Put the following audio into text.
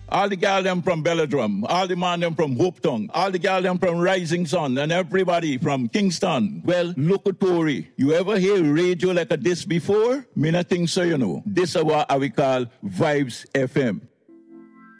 all the gal them from Belladrum, all the man them from Hopetown, all the gal them from Rising Sun, and everybody from Kingston. Well, locutory. You ever hear radio like a this before? Me not think so, you know. This is what we call Vibes FM.